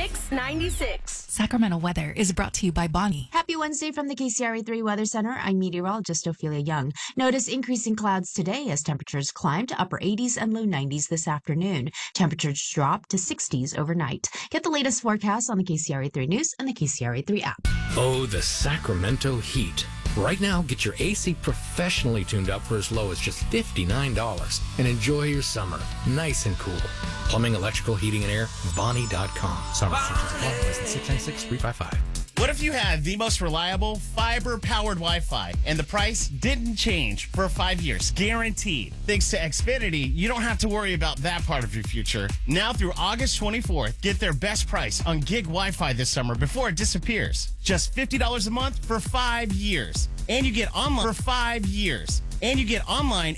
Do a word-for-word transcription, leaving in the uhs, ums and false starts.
six nine six. Sacramento weather is brought to you by Bonnie. Happy Wednesday from the K C R A three Weather Center. I'm meteorologist Ophelia Young. Notice increasing clouds today as temperatures climb to upper eighties and low nineties this afternoon. Temperatures drop to sixties overnight. Get the latest forecast on the K C R A three News and the K C R A three app. Oh, the Sacramento heat. Right now, get your A C professionally tuned up for as low as just fifty-nine dollars and enjoy your summer nice and cool. Plumbing, electrical, heating, and air, Bonnie dot com. Summer restrictions six nine six, three five five. What if you had the most reliable fiber-powered Wi-Fi and the price didn't change for five years, guaranteed? Thanks to Xfinity, you don't have to worry about that part of your future. Now through August twenty-fourth, get their best price on gig Wi-Fi this summer before it disappears. Just fifty dollars a month for five years. And you get online for five years. And you get online